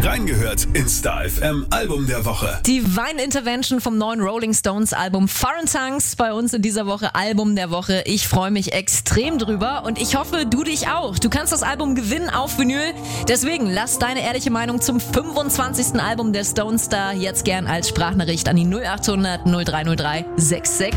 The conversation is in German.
Reingehört in Star FM Album der Woche. Divine Intervention vom neuen Rolling Stones Album Foreign Tongues bei uns in dieser Woche Album der Woche. Ich freue mich extrem drüber und ich hoffe, du dich auch. Du kannst das Album gewinnen auf Vinyl. Deswegen lass deine ehrliche Meinung zum 25. Album der Stones da jetzt gern als Sprachnachricht an die 0800 0303 66